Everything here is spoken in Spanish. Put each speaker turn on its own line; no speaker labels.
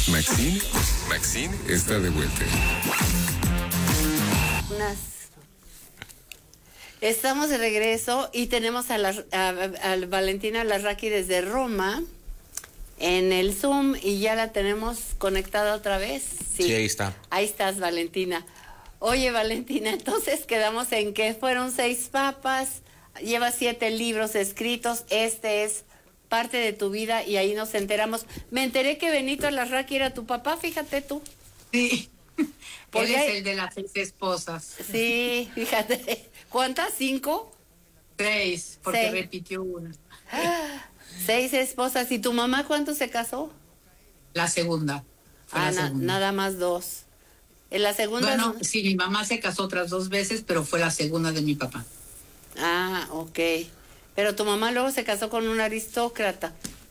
Maxine está de vuelta.
Estamos de regreso y tenemos a Valentina Larraqui desde Roma en el Zoom y ya la tenemos conectada otra vez.
Sí, ahí está.
Ahí estás, Valentina. Oye, Valentina, entonces quedamos en que fueron 6 papas, llevas 7 libros escritos, este es parte de tu vida y ahí nos enteramos. Me enteré que Benito Larraqui era tu papá, fíjate tú.
Sí,
Porque
él es el de las 6 esposas.
Sí, fíjate. ¿Cuántas? 5.
6, porque
6.
repitió una.
6 esposas. ¿Y tu mamá cuánto se casó?
La segunda.
Nada más 2. En la segunda.
Bueno, sí, mi mamá se casó otras 2 veces, pero fue la segunda de mi papá.
Ah, ok. Pero tu mamá luego se casó con un aristócrata.